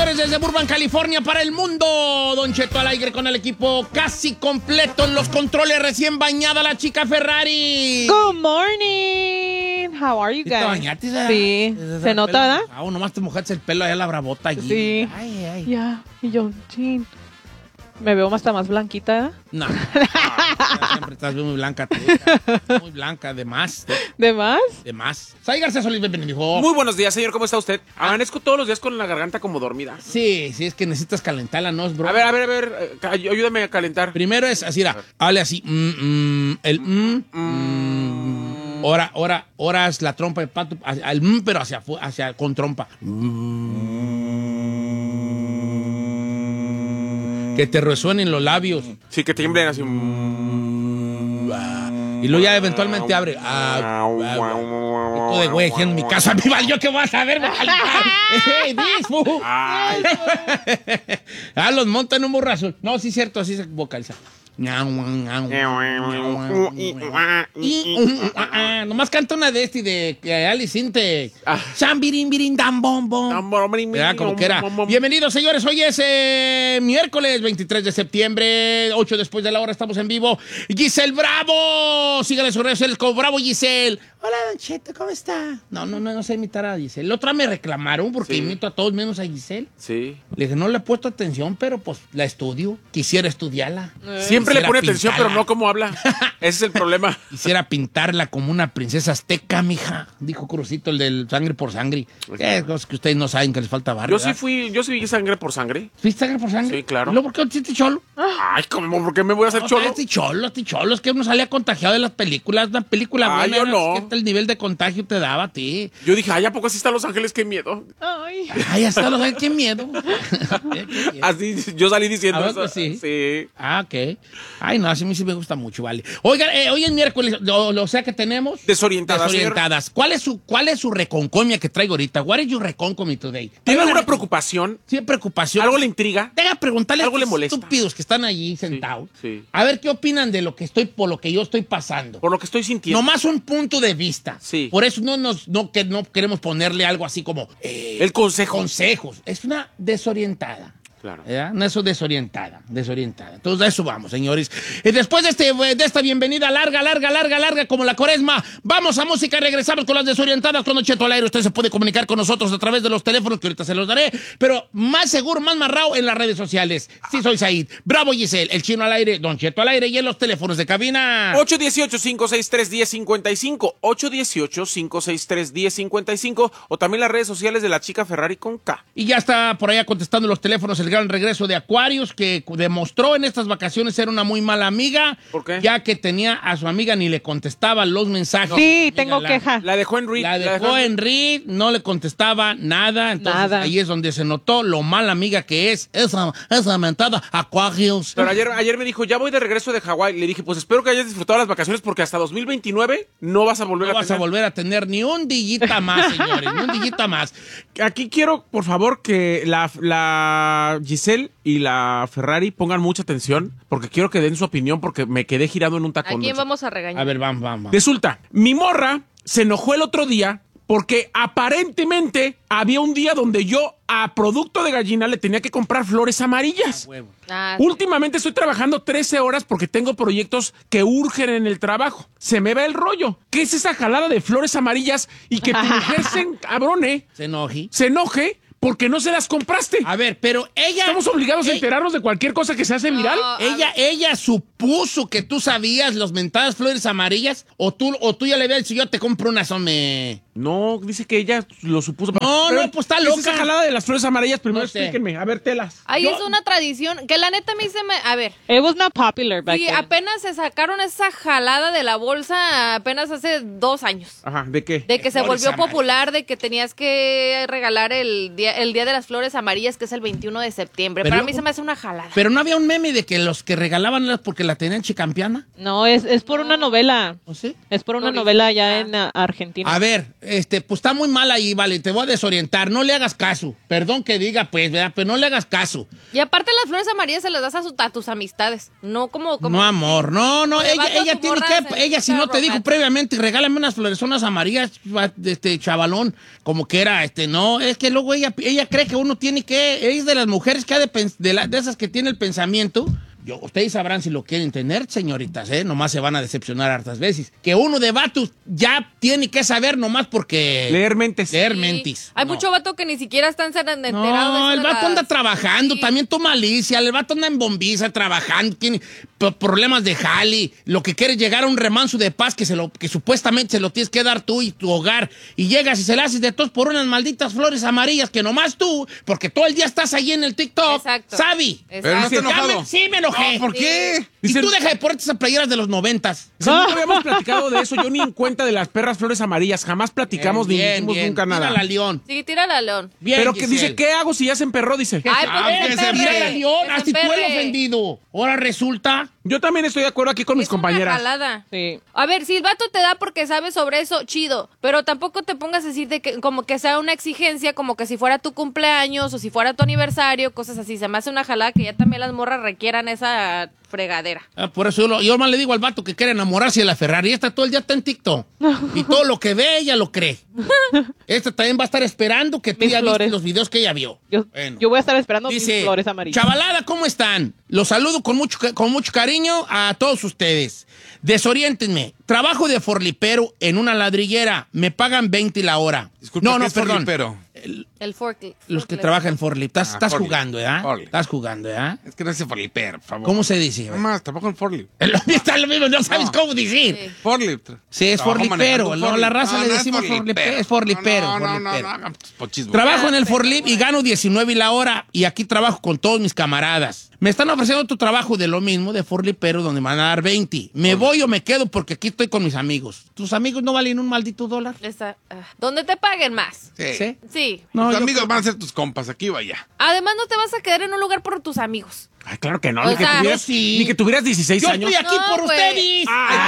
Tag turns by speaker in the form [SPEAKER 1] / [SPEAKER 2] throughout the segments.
[SPEAKER 1] señores, desde Burbank, California, para el mundo. Don Cheto al aire con el equipo casi completo en los controles, recién bañada la chica Ferrari.
[SPEAKER 2] Good morning. How are you guys?
[SPEAKER 1] ¿Te bañaste?
[SPEAKER 2] Sí. ¿Se nota, verdad?
[SPEAKER 1] Nomás te mojaste el pelo allá la bravota allí.
[SPEAKER 2] Sí.
[SPEAKER 1] Ay.
[SPEAKER 2] Ya. Y yo, chin. Me veo hasta más blanquita, ¿eh?
[SPEAKER 1] No. Siempre estás muy blanca. Muy blanca, de más.
[SPEAKER 2] ¿De más?
[SPEAKER 1] De más. Say García Solís, bienvenido.
[SPEAKER 3] Muy buenos días, señor. ¿Cómo está usted? Amanezco todos los días con la garganta como dormida.
[SPEAKER 1] Sí, es que necesitas calentarla, ¿no, bro?
[SPEAKER 3] A ver. Ayúdame a calentar.
[SPEAKER 1] Primero es así, hable así. Ahora es la trompa de pato, pero hacia con trompa. Que te resuenen los labios.
[SPEAKER 3] Sí, que tiemblen así.
[SPEAKER 1] Y luego ya eventualmente abre. Esto de güey, en mi casa, mi yo que voy a saber vocalizar. Los montan un burrazo. No, sí es cierto, así se vocaliza. Nomás canta una de de Alice Inte. Chambirin dam bom bom. Como que era. Bienvenidos, señores. Hoy es miércoles 23 de septiembre, 8 después de la hora. Estamos en vivo. Giselle Bravo. Síganle sus redes sociales como Bravo Giselle. Hola, Don Cheto, ¿cómo está? No sé imitar a Giselle. La otra me reclamaron porque imito a todos menos a Giselle.
[SPEAKER 3] Sí.
[SPEAKER 1] Le dije, no le he puesto atención, pero pues la estudio. Quisiera estudiarla.
[SPEAKER 3] Siempre le pone atención,
[SPEAKER 1] pintarla.
[SPEAKER 3] pero no cómo habla. Ese es el problema.
[SPEAKER 1] Quisiera pintarla como una princesa azteca, mija. Dijo Crucito, el del Sangre por Sangre. Cosas que ustedes no saben que les falta barrio.
[SPEAKER 3] Yo sí sangre por sangre.
[SPEAKER 1] ¿Fuiste Sangre por Sangre?
[SPEAKER 3] Sí, claro.
[SPEAKER 1] ¿Y luego por qué hiciste cholo?
[SPEAKER 3] Ay, ¿cómo? ¿Por qué me voy a hacer cholo?
[SPEAKER 1] Este cholo. Es que uno salía contagiado de las películas. Una película buena.
[SPEAKER 3] Yo no.
[SPEAKER 1] Es que el nivel de contagio te daba a ti.
[SPEAKER 3] Yo dije, ¿a poco así están Los Ángeles? ¡Qué miedo!
[SPEAKER 2] Ay.
[SPEAKER 1] Hasta los qué miedo.
[SPEAKER 3] Así, yo salí diciendo eso.
[SPEAKER 1] Sí.
[SPEAKER 3] Sí.
[SPEAKER 1] Ok. Ay, no, así a mí sí me gusta mucho, vale. Oigan, hoy es miércoles, o sea que tenemos...
[SPEAKER 3] Desorientadas.
[SPEAKER 1] ¿Cuál es su reconcomia que traigo ahorita? What is your reconcomia today?
[SPEAKER 3] ¿Tiene alguna preocupación?
[SPEAKER 1] Sí, preocupación.
[SPEAKER 3] ¿Algo le intriga?
[SPEAKER 1] Deja preguntarle
[SPEAKER 3] ¿Algo
[SPEAKER 1] a
[SPEAKER 3] le
[SPEAKER 1] estos
[SPEAKER 3] molesta?
[SPEAKER 1] estúpidos que están allí sentados.
[SPEAKER 3] Sí.
[SPEAKER 1] A ver qué opinan de por lo que yo estoy pasando.
[SPEAKER 3] Por lo que estoy sintiendo.
[SPEAKER 1] Nomás un punto de vista.
[SPEAKER 3] Sí.
[SPEAKER 1] Por eso no queremos ponerle algo así como...
[SPEAKER 3] el consejo.
[SPEAKER 1] Consejos. Es una desorientada.
[SPEAKER 3] Claro.
[SPEAKER 1] No, eso desorientada. Entonces, a eso vamos, señores. Y después de esta bienvenida larga, como la Cuaresma, vamos a música y regresamos con las desorientadas con Don Cheto al aire. Usted se puede comunicar con nosotros a través de los teléfonos que ahorita se los daré, pero más seguro, más marrao en las redes sociales. Sí, soy Said. Bravo Giselle, el Chino al aire, Don Cheto al aire y en los teléfonos de cabina.
[SPEAKER 3] 818-563-1055, 818-563-1055 o también las redes sociales de la chica Ferrari con K.
[SPEAKER 1] Y ya está por allá contestando los teléfonos el gran regreso de Aquarius, que demostró en estas vacaciones ser una muy mala amiga.
[SPEAKER 3] ¿Por qué?
[SPEAKER 1] Ya que tenía a su amiga ni le contestaba los mensajes.
[SPEAKER 2] Sí, tengo queja.
[SPEAKER 3] La dejó en read.
[SPEAKER 1] La dejó en read, no le contestaba nada. Entonces ahí es donde se notó lo mala amiga que es esa mentada Aquarius.
[SPEAKER 3] Pero ayer me dijo, ya voy de regreso de Hawái. Le dije, pues espero que hayas disfrutado las vacaciones porque hasta 2029 no vas a volver
[SPEAKER 1] a volver a tener ni un dillita más, señores, ni un dillita más.
[SPEAKER 3] Aquí quiero, por favor, que la Giselle y la Ferrari pongan mucha atención porque quiero que den su opinión porque me quedé girado en un tacón.
[SPEAKER 4] ¿A quién vamos a regañar?
[SPEAKER 1] A ver, vamos.
[SPEAKER 3] Resulta, mi morra se enojó el otro día porque aparentemente había un día donde yo a producto de gallina le tenía que comprar flores amarillas. Últimamente estoy trabajando 13 horas porque tengo proyectos que urgen en el trabajo. Se me va el rollo. ¿Qué es esa jalada de flores amarillas y que tu mujer se encabrone?
[SPEAKER 1] Se enoje.
[SPEAKER 3] Porque no se las compraste.
[SPEAKER 1] A ver, pero ella...
[SPEAKER 3] ¿Estamos obligados a enterarnos de cualquier cosa que se hace viral?
[SPEAKER 1] Ella supuso que tú sabías las mentadas flores amarillas o tú ya le habías dicho, yo te compro unas, hombre.
[SPEAKER 3] No, dice que ella lo supuso.
[SPEAKER 1] No, pues está loca.
[SPEAKER 3] ¿Qué es esa jalada de las flores amarillas? Primero
[SPEAKER 1] No sé.
[SPEAKER 3] explíquenme. A ver, telas.
[SPEAKER 4] Ahí es una tradición que la neta me dice... A ver.
[SPEAKER 2] It was not popular back
[SPEAKER 4] Sí,
[SPEAKER 2] then.
[SPEAKER 4] apenas se sacaron esa jalada de la bolsa apenas hace 2 años.
[SPEAKER 3] Ajá, ¿de qué?
[SPEAKER 4] De que se
[SPEAKER 1] Flores
[SPEAKER 4] volvió
[SPEAKER 1] amarillas.
[SPEAKER 4] popular, de que tenías que regalar el día de las flores amarillas, que es el 21 de septiembre.
[SPEAKER 1] Pero
[SPEAKER 4] Para mí se me hace una jalada.
[SPEAKER 1] Pero no había un meme de que los que regalaban era porque la tenían chicampiana.
[SPEAKER 2] No, es por una novela.
[SPEAKER 1] ¿O sí?
[SPEAKER 2] Es por una
[SPEAKER 4] Florista.
[SPEAKER 2] novela allá en Argentina.
[SPEAKER 1] A ver, pues está muy mal ahí, vale, te voy a desorientar, no le hagas caso. Perdón que diga, pues, ¿verdad? Pero no le hagas caso.
[SPEAKER 4] Y aparte las flores amarillas se las das a tus amistades, no como...
[SPEAKER 1] No, amor, no, ella tiene que, ella si no te dijo previamente, regálame unas florezonas amarillas, chavalón, como que era, no, es que luego ella cree que uno tiene que, es de las mujeres que ha de esas que tiene el pensamiento. Ustedes sabrán si lo quieren tener, señoritas, nomás se van a decepcionar hartas veces. Que uno de vatos ya tiene que saber nomás porque...
[SPEAKER 3] Leer mentes.
[SPEAKER 4] Hay mucho vato que ni siquiera están enterados.
[SPEAKER 1] No, el vato anda trabajando, también toma malicia, el vato anda en bombiza trabajando, tiene problemas de jali, lo que quiere es llegar a un remanso de paz que supuestamente se lo tienes que dar tú y tu hogar, y llegas y se la haces de todos por unas malditas flores amarillas que nomás tú, porque todo el día estás ahí en el TikTok,
[SPEAKER 4] exacto.
[SPEAKER 1] ¿Sabi?
[SPEAKER 5] Pero no está enojado.
[SPEAKER 1] Sí, me enojé.
[SPEAKER 5] No, ¿por qué?
[SPEAKER 1] Y tú deja de ponerte esas playeras de los 90s.
[SPEAKER 3] No habíamos platicado de eso, yo ni en cuenta de las perras flores amarillas, jamás platicamos ni dijimos nunca nada.
[SPEAKER 1] Tírala, León.
[SPEAKER 4] Sí, tírala a León.
[SPEAKER 1] Bien,
[SPEAKER 3] pero que dice, ¿qué hago si ya se emperró? Dice.
[SPEAKER 4] Ay,
[SPEAKER 1] que se tírala, León. Así tú eres ofendido. Ahora resulta...
[SPEAKER 3] Yo también estoy de acuerdo aquí con mis compañeras.
[SPEAKER 4] Una jalada.
[SPEAKER 2] Sí.
[SPEAKER 4] A ver, si el vato te da porque sabe sobre eso, chido. Pero tampoco te pongas a decir de que como que sea una exigencia, como que si fuera tu cumpleaños o si fuera tu aniversario, cosas así. Se me hace una jalada que ya también las morras requieran esa fregadera.
[SPEAKER 1] Por eso yo más le digo al vato que quiere enamorarse de la Ferrari. Esta todo el día está en TikTok. Y todo lo que ve, ella lo cree. Esta también va a estar esperando que tú ya viste los videos que ella vio.
[SPEAKER 2] Yo voy a estar esperando
[SPEAKER 1] dice,
[SPEAKER 2] mis flores amarillas.
[SPEAKER 1] Chavalada, ¿cómo están? Los saludo con mucho cariño a todos ustedes. Desoriéntenme. Trabajo de forlipero en una ladrillera. Me pagan 20 la hora.
[SPEAKER 5] Disculpa,
[SPEAKER 1] no,
[SPEAKER 5] ¿qué es
[SPEAKER 1] perdón.
[SPEAKER 5] forlipero?
[SPEAKER 4] El forklift.
[SPEAKER 1] Los que trabajan en forklift. Estás
[SPEAKER 5] forklift.
[SPEAKER 1] jugando, ¿eh?
[SPEAKER 5] Forklift.
[SPEAKER 1] Estás jugando, ¿eh?
[SPEAKER 5] Es que no es forlipero, por favor.
[SPEAKER 1] ¿Cómo se dice?
[SPEAKER 5] Nada más, trabajo en forklift.
[SPEAKER 1] Está lo mismo, no sabes cómo decir.
[SPEAKER 4] Sí.
[SPEAKER 5] Forklift.
[SPEAKER 1] Sí, es
[SPEAKER 5] Trabajo
[SPEAKER 1] forlipero.
[SPEAKER 5] manejando
[SPEAKER 1] No, la
[SPEAKER 5] forklift.
[SPEAKER 1] raza le
[SPEAKER 5] No, no
[SPEAKER 1] decimos
[SPEAKER 5] es
[SPEAKER 1] forlipero. Es forlipero.
[SPEAKER 5] No,
[SPEAKER 1] forlipero.
[SPEAKER 5] pochismo.
[SPEAKER 1] Trabajo en el forklift y gano 19 la hora y aquí trabajo con todos mis camaradas. Me están ofreciendo otro trabajo de lo mismo, de forlipero, donde me van a dar 20. ¿Me voy o me quedo? Porque aquí estoy con mis amigos. ¿Tus amigos no valen un maldito dólar?
[SPEAKER 4] ¿Dónde te paguen más?
[SPEAKER 5] Sí.
[SPEAKER 4] Sí.
[SPEAKER 1] No,
[SPEAKER 5] Tus
[SPEAKER 1] yo
[SPEAKER 5] amigos van a ser tus compas, aquí vaya.
[SPEAKER 4] Además, no te vas a quedar en un lugar por tus amigos.
[SPEAKER 3] Ay, claro que no,
[SPEAKER 4] O
[SPEAKER 3] ni,
[SPEAKER 4] sea,
[SPEAKER 1] sí.
[SPEAKER 3] ni que tuvieras 16
[SPEAKER 1] Yo
[SPEAKER 3] años.
[SPEAKER 1] estoy aquí
[SPEAKER 4] No,
[SPEAKER 1] por
[SPEAKER 4] güey.
[SPEAKER 1] ustedes.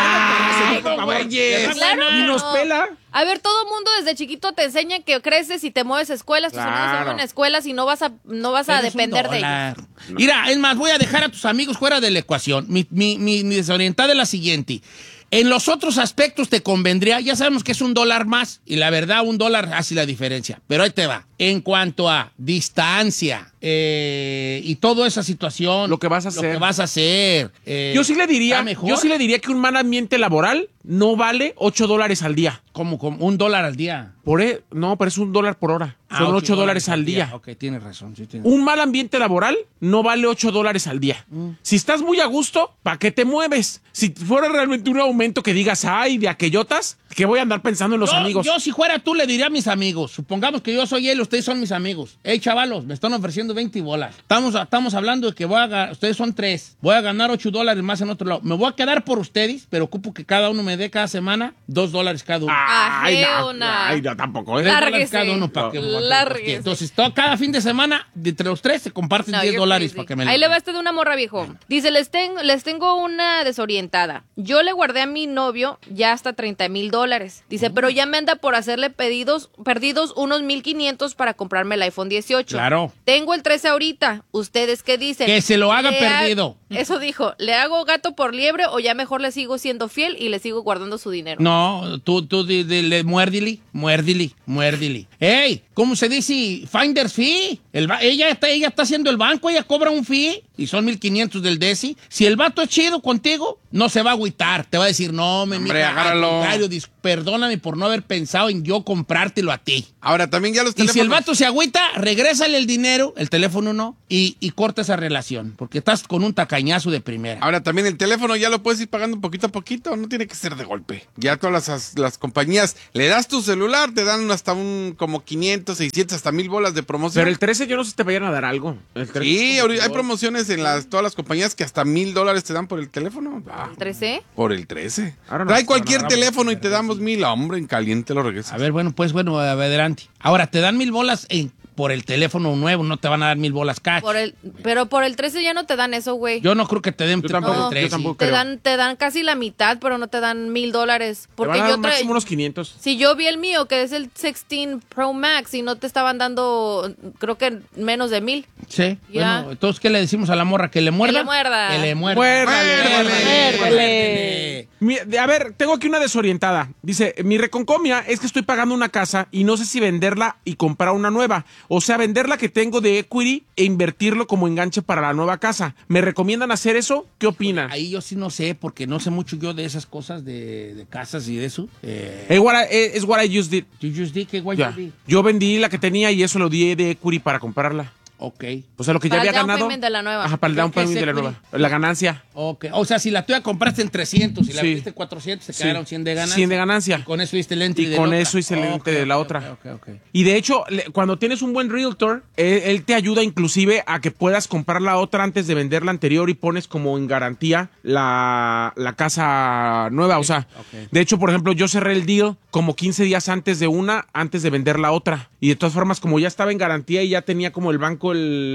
[SPEAKER 5] Oye,
[SPEAKER 4] Claro.
[SPEAKER 3] Ni nos pela.
[SPEAKER 4] A ver, todo mundo desde chiquito te enseña que creces y te mueves a escuelas, tus amigos se mueven a escuelas y no vas a depender de ellos.
[SPEAKER 1] Mira, es más, voy a dejar a tus amigos fuera de la ecuación. Mi desorientada es la siguiente. En los otros aspectos te convendría, ya sabemos que es $1 más, y la verdad, $1 hace la diferencia. Pero ahí te va. En cuanto a distancia y toda esa situación.
[SPEAKER 3] Lo que vas a
[SPEAKER 1] hacer.
[SPEAKER 3] Yo sí le diría,
[SPEAKER 1] ¿está mejor?
[SPEAKER 3] que un mal ambiente laboral no vale $8 al día.
[SPEAKER 1] Como $1 al día.
[SPEAKER 3] No, pero es $1 por hora. Son
[SPEAKER 1] ok,
[SPEAKER 3] $8 al día.
[SPEAKER 1] Ok, tienes razón. Sí, tienes
[SPEAKER 3] Un mal ambiente laboral no vale $8 al día. Si estás muy a gusto, ¿para qué te mueves? Si fuera realmente un aumento que digas, ay, de aquellotas, que voy a andar pensando en los amigos.
[SPEAKER 1] Yo, si fuera tú, le diría a mis amigos. Supongamos que yo soy él, ustedes son mis amigos. Hey, chavalos, me están ofreciendo 20 bolas. Estamos hablando de que ustedes son 3. Voy a ganar $8 más en otro lado. Me voy a quedar por ustedes, pero ocupo que cada uno me dé cada semana $2 cada uno.
[SPEAKER 3] Ay, no, tampoco.
[SPEAKER 1] $3 cada uno para que
[SPEAKER 4] Lárguese.
[SPEAKER 1] Entonces, cada fin de semana, entre los 3 se comparten $10 para que me
[SPEAKER 4] Ahí le va de una morra, viejo. Dice, les tengo una desorientada. Yo le guardé a mi novio ya hasta $30,000. Dice, pero ya me anda por hacerle perdidos unos 1,500 para comprarme el iPhone 18.
[SPEAKER 1] Claro.
[SPEAKER 4] Tengo el 13 ahorita. ¿Ustedes qué dicen?
[SPEAKER 1] Que se lo haga perdido.
[SPEAKER 4] Eso dijo. ¿Le hago gato por liebre o ya mejor le sigo siendo fiel y le sigo guardando su dinero?
[SPEAKER 1] No, tú muérdili. Ey, ¿cómo se dice? Finder's fee. Ella está haciendo el banco, ella cobra un fee y son 1,500 del DECI. Si el vato es chido contigo, no se va a agüitar. Te va a decir, no,
[SPEAKER 5] hombre, agárralo.
[SPEAKER 1] Perdóname por no haber pensado en yo comprártelo a ti.
[SPEAKER 5] Ahora, también ya los
[SPEAKER 1] Y
[SPEAKER 5] teléfonos...
[SPEAKER 1] si el vato se agüita, regrésale el dinero, el teléfono no, y corta esa relación, porque estás con un tacañazo de primera.
[SPEAKER 5] Ahora, también el teléfono ya lo puedes ir pagando poquito a poquito, no tiene que ser de golpe. Ya todas las compañías, le das tu celular, te dan hasta como 500, 600, hasta 1,000 bolas de promoción.
[SPEAKER 3] Pero el 13 yo no sé si te vayan a dar algo.
[SPEAKER 5] Sí, ahorita hay promociones en todas las compañías que hasta $1,000 te dan por el teléfono.
[SPEAKER 4] ¿13?
[SPEAKER 5] Por el 13.
[SPEAKER 3] Ahora no,
[SPEAKER 5] Trae cualquier
[SPEAKER 3] no,
[SPEAKER 5] teléfono y te damos 1,000, hombre, en caliente lo regresas.
[SPEAKER 1] A ver, bueno, adelante. Ahora, te dan 1,000 bolas por el teléfono nuevo no te van a dar 1,000 bolas cash.
[SPEAKER 4] Pero por el 13 ya no te dan eso, güey.
[SPEAKER 1] Yo no creo que te den
[SPEAKER 3] Yo tampoco creo.
[SPEAKER 4] Te dan casi la mitad, pero no te dan $1,000. Porque
[SPEAKER 3] te van a dar máximo unos 500.
[SPEAKER 4] Si yo vi el mío, que es el 16 Pro Max, y no te estaban dando, creo que menos de 1,000.
[SPEAKER 1] Sí. Ya. Bueno, entonces, ¿qué le decimos a la morra? ¿Que le muerda?
[SPEAKER 4] Que le muerda.
[SPEAKER 1] Que le muerda.
[SPEAKER 3] Muérdale. A ver, tengo aquí una desorientada. Dice, mi reconcomia es que estoy pagando una casa y no sé si venderla y comprar una nueva. O sea, vender la que tengo de equity e invertirlo como enganche para la nueva casa. ¿Me recomiendan hacer eso? ¿Qué opinan?
[SPEAKER 1] Ahí yo sí no sé, porque no sé mucho yo de esas cosas de casas y de eso.
[SPEAKER 3] Es what I just did.
[SPEAKER 1] You just did? ¿Qué you did?
[SPEAKER 3] Yo vendí la que tenía y eso lo di de equity para comprarla.
[SPEAKER 1] Ok.
[SPEAKER 3] O sea, lo que ya había ganado.
[SPEAKER 4] Para el down payment de la nueva.
[SPEAKER 3] Ajá, para el down payment de la nueva. La ganancia.
[SPEAKER 1] Ok. O sea, si la tuya compraste en 300 y la vendiste en 400, te quedaron 100 de ganancia.
[SPEAKER 3] 100 de ganancia.
[SPEAKER 1] Y con eso hice el entry
[SPEAKER 3] de la otra. Y con eso hice el entry de la otra. Y de hecho, cuando tienes un buen realtor, él te ayuda inclusive a que puedas comprar la otra antes de vender la anterior y pones como en garantía la casa nueva. O sea, de hecho, por ejemplo, yo cerré el deal como 15 días antes de vender la otra. Y de todas formas, como ya estaba en garantía y ya tenía como el banco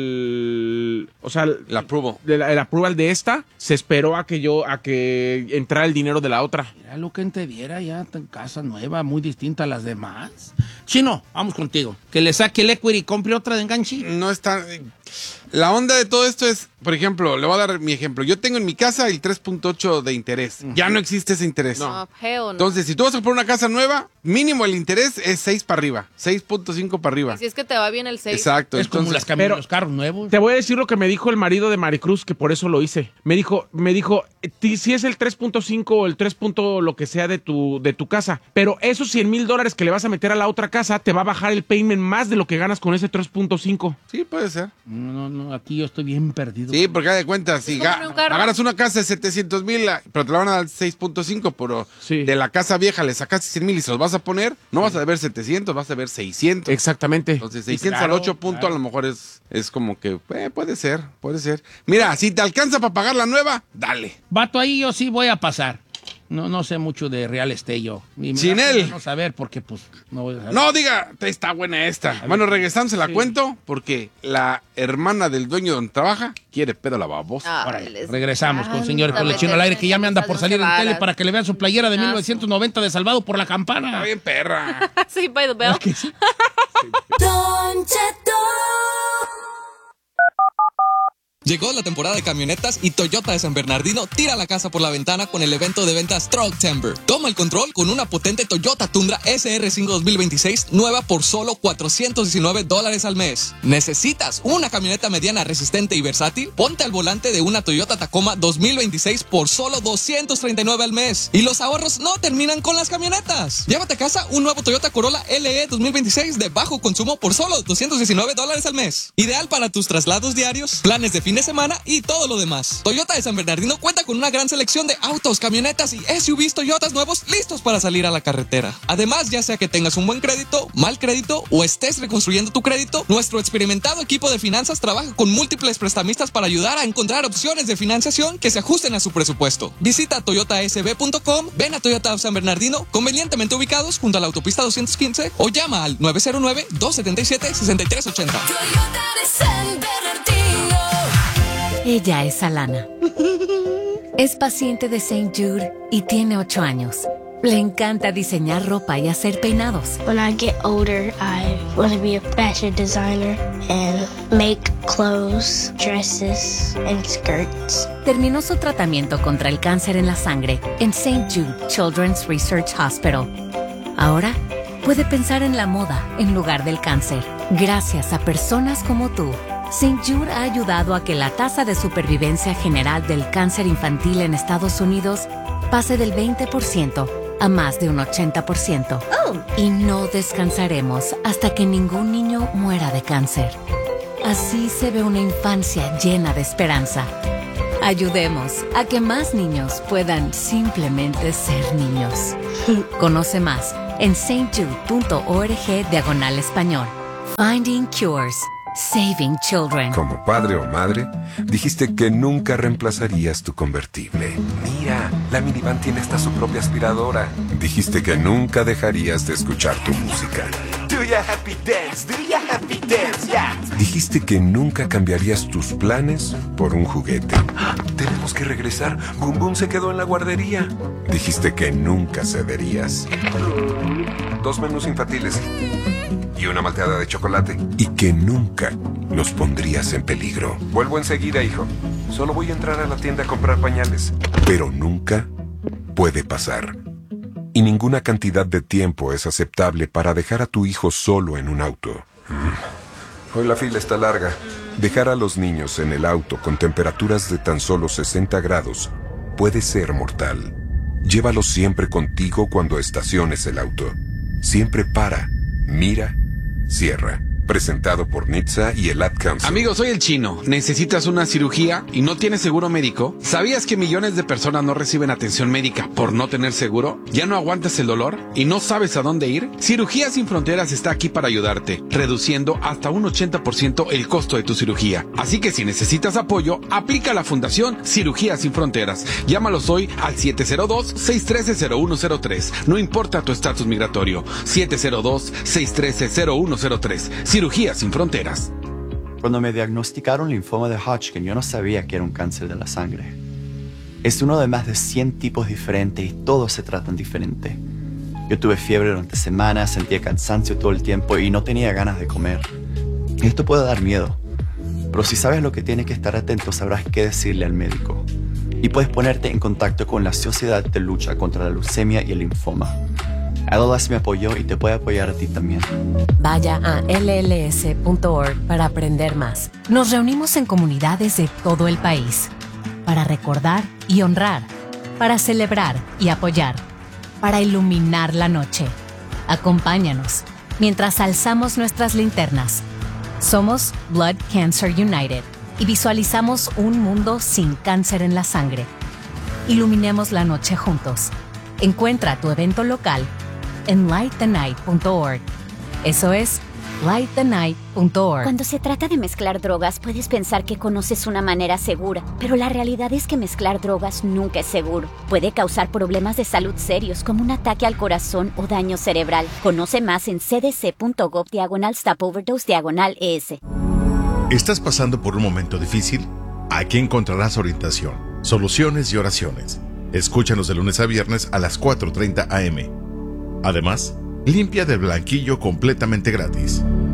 [SPEAKER 3] el approval de esta, se esperó a que entrara el dinero de la otra.
[SPEAKER 1] Mira lo que entendiera, ya en casa nueva, muy distinta a las demás. Chino, vamos contigo. Que le saque el equity y compre otra de enganche.
[SPEAKER 5] No está... La onda de todo esto es, por ejemplo, le voy a dar mi ejemplo. Yo tengo en mi casa el 3.8 de interés. Ya no existe ese interés.
[SPEAKER 4] No.
[SPEAKER 5] Entonces, si tú vas a comprar una casa nueva, mínimo el interés es 6 para arriba. 6.5 para arriba.
[SPEAKER 4] Y si es que te va bien el 6.
[SPEAKER 5] Exacto.
[SPEAKER 1] Es como los carros nuevos.
[SPEAKER 3] Te voy a decir lo que me dijo el marido de Maricruz, que por eso lo hice. Me dijo, si es el 3.5 o el 3. Lo que sea de tu casa, pero esos $100,000 que le vas a meter a la otra casa te va a bajar el payment más de lo que ganas con ese 3.5.
[SPEAKER 5] Sí, puede ser.
[SPEAKER 1] No, aquí yo estoy bien perdido.
[SPEAKER 5] Sí, porque haz de cuenta, si agarras una casa de 700,000, pero te la van a dar 6.5, pero de la casa vieja le sacaste 100,000 y se los vas a poner, no vas a deber 700, vas a deber 600.
[SPEAKER 3] Exactamente.
[SPEAKER 5] Entonces 600 al 8 puntos a lo mejor es como que puede ser. Mira, si te alcanza para pagar la nueva, dale.
[SPEAKER 1] Vato, ahí yo sí voy a pasar. No sé mucho de real estate yo.
[SPEAKER 5] Sin él.
[SPEAKER 1] No saber porque pues no voy a saber.
[SPEAKER 5] No, diga, está buena esta. Bueno, regresando se la cuento porque la hermana del dueño donde trabaja quiere pedo la babosa.
[SPEAKER 1] Regresamos con señor Colechino al aire que ya me anda por salir en tele para que le vean su playera de 1990 de Salvado por la Campana.
[SPEAKER 5] Está bien, perra.
[SPEAKER 4] Sí, by the bell.
[SPEAKER 6] Don Cheto.
[SPEAKER 7] Llegó la temporada de camionetas y Toyota de San Bernardino tira la casa por la ventana con el evento de ventas Truck Timber. Toma el control con una potente Toyota Tundra SR5 2026 nueva por solo $419 al mes. ¿Necesitas una camioneta mediana resistente y versátil? Ponte al volante de una Toyota Tacoma 2026 por solo $239 al mes. Y los ahorros no terminan con las camionetas. Llévate a casa un nuevo Toyota Corolla LE 2026 de bajo consumo por solo $219 al mes. Ideal para tus traslados diarios, planes de fin de semana y todo lo demás. Toyota de San Bernardino cuenta con una gran selección de autos, camionetas y SUVs Toyotas nuevos listos para salir a la carretera. Además, ya sea que tengas un buen crédito, mal crédito o estés reconstruyendo tu crédito, nuestro experimentado equipo de finanzas trabaja con múltiples prestamistas para ayudar a encontrar opciones de financiación que se ajusten a su presupuesto. Visita toyotasb.com, ven a Toyota San Bernardino, convenientemente ubicados junto a la autopista 215 o llama al 909-277-6380.
[SPEAKER 6] Toyota de San Bernardino.
[SPEAKER 8] Ella es Alana. Es paciente de St. Jude y tiene 8 años. Le encanta diseñar ropa y hacer peinados.
[SPEAKER 9] When I get older, I want to be a fashion designer and make clothes, dresses, and skirts.
[SPEAKER 8] Terminó su tratamiento contra el cáncer en la sangre en St. Jude Children's Research Hospital. Ahora puede pensar en la moda en lugar del cáncer. Gracias a personas como tú, St. Jude ha ayudado a que la tasa de supervivencia general del cáncer infantil en Estados Unidos pase del 20% a más de un 80%. Y no descansaremos hasta que ningún niño muera de cáncer. Así se ve una infancia llena de esperanza. Ayudemos a que más niños puedan simplemente ser niños. Conoce más en stjude.org/español. Finding Cures. Saving Children.
[SPEAKER 10] Como padre o madre, dijiste que nunca reemplazarías tu convertible. Mira, La minivan tiene hasta su propia aspiradora. Dijiste que nunca dejarías de escuchar tu música.
[SPEAKER 11] Do your happy dance, yeah.
[SPEAKER 10] Dijiste que nunca cambiarías tus planes por un juguete.
[SPEAKER 11] Tenemos que regresar. Boom Boom se quedó en la guardería.
[SPEAKER 10] Dijiste que nunca cederías.
[SPEAKER 11] 2 menús infantiles y una malteada de chocolate.
[SPEAKER 10] Y que nunca los pondrías en peligro.
[SPEAKER 11] Vuelvo enseguida, hijo. Solo voy a entrar a la tienda a comprar pañales.
[SPEAKER 10] Pero nunca puede pasar. Y ninguna cantidad de tiempo es aceptable para dejar a tu hijo solo en un auto.
[SPEAKER 11] Hoy la fila está larga.
[SPEAKER 10] Dejar a los niños en el auto con temperaturas de tan solo 60 grados puede ser mortal. Llévalos siempre contigo cuando estaciones el auto. Siempre para, mira, cierra. Presentado por NHTSA y el Ad Council.
[SPEAKER 5] Amigo, soy el Chino. ¿Necesitas una cirugía y no tienes seguro médico? ¿Sabías que millones de personas no reciben atención médica por no tener seguro? ¿Ya no aguantas el dolor y no sabes a dónde ir? Cirugías Sin Fronteras está aquí para ayudarte, reduciendo hasta un 80% el costo de tu cirugía. Así que si necesitas apoyo, aplica a la Fundación Cirugías Sin Fronteras. Llámalos hoy al 702-613-0103. No importa tu estatus migratorio. 702-613-0103. Cirugías Sin Fronteras.
[SPEAKER 12] Cuando me diagnosticaron linfoma de Hodgkin, yo no sabía que era un cáncer de la sangre. Es uno de más de 100 tipos diferentes y todos se tratan diferente. Yo tuve fiebre durante semanas, sentía cansancio todo el tiempo y no tenía ganas de comer. Esto puede dar miedo, pero si sabes lo que tienes que estar atento, sabrás qué decirle al médico. Y puedes ponerte en contacto con la Sociedad de Lucha contra la Leucemia y el Linfoma. ALS me apoyó y te puede apoyar a ti también.
[SPEAKER 8] Vaya a lls.org para aprender más. Nos reunimos en comunidades de todo el país para recordar y honrar, para celebrar y apoyar, para iluminar la noche. Acompáñanos mientras alzamos nuestras linternas. Somos Blood Cancer United y visualizamos un mundo sin cáncer en la sangre. Iluminemos la noche juntos. Encuentra tu evento local en lightthenight.org. Eso es lightthenight.org.
[SPEAKER 13] Cuando se trata de mezclar drogas, puedes pensar que conoces una manera segura, pero la realidad es que mezclar drogas nunca es seguro. Puede causar problemas de salud serios como un ataque al corazón o daño cerebral. Conoce más en cdc.gov/stopoverdose/ES.
[SPEAKER 14] ¿Estás pasando por un momento difícil? Aquí encontrarás orientación, soluciones y oraciones. Escúchanos de lunes a viernes a las 4:30 a.m. Además, limpia del blanquillo completamente gratis.